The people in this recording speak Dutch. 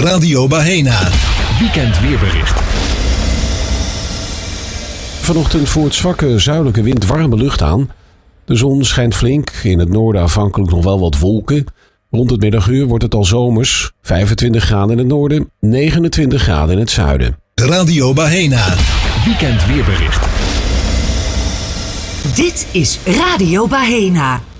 Radio Bahena. Weekend weerbericht. Vanochtend voert zwakke zuidelijke wind warme lucht aan. De zon schijnt flink, in het noorden afhankelijk nog wel wat wolken. Rond het middaguur wordt het al zomers, 25 graden in het noorden, 29 graden in het zuiden. Radio Bahena. Weekend weerbericht. Dit is Radio Bahena.